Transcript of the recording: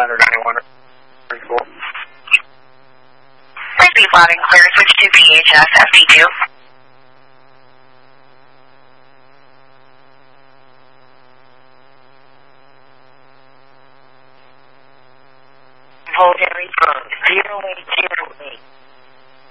Ladder 91. Pretty cool. Receive loud and clear. Switch to VHS FD2. Hold area code 0808.